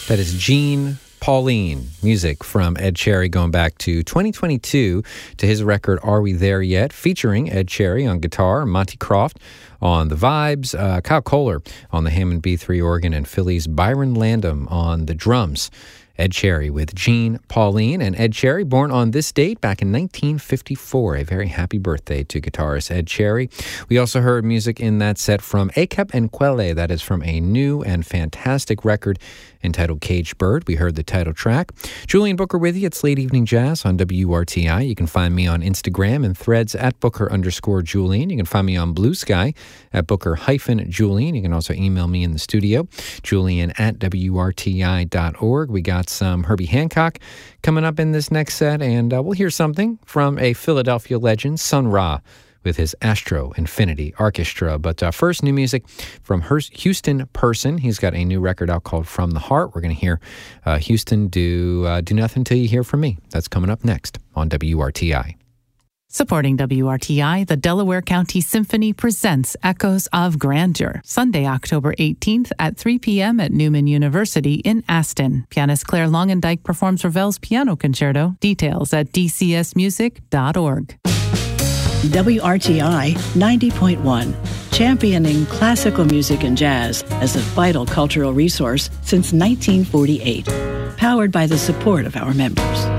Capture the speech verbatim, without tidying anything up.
That is Jean Pauline, music from Ed Cherry going back to twenty twenty-two to his record Are We There Yet, featuring Ed Cherry on guitar, Monty Croft on the vibes, uh, Kyle Kohler on the Hammond B three organ, and Philly's Byron Landum on the drums. Ed Cherry with Jean Pauline. And Ed Cherry, born on this date back in nineteen fifty-four. A very happy birthday to guitarist Ed Cherry. We also heard music in that set from Acap and Quelle. That is from a new and fantastic record entitled Caged Bird. We heard the title track. Julian Booker with you. It's Late Evening Jazz on W R T I. You can find me on Instagram and Threads at Booker underscore Julian. You can find me on Blue Sky at Booker hyphen Julian. You can also email me in the studio, Julian at W R T I dot org. We got some Herbie Hancock coming up in this next set, and uh, we'll hear something from a Philadelphia legend, Sun Ra, with his Astro Infinity Orchestra. But uh, first, new music from Houston Person. He's got a new record out called From the Heart. We're going to hear uh, Houston do uh, Do Nothing Till You Hear From Me. That's coming up next on W R T I. Supporting W R T I, the Delaware County Symphony presents Echoes of Grandeur, Sunday, October eighteenth at three p.m. at Newman University in Aston. Pianist Claire Longendijk performs Ravel's Piano Concerto. Details at d c s music dot org. W R T I ninety point one, championing classical music and jazz as a vital cultural resource since nineteen forty-eight. Powered by the support of our members.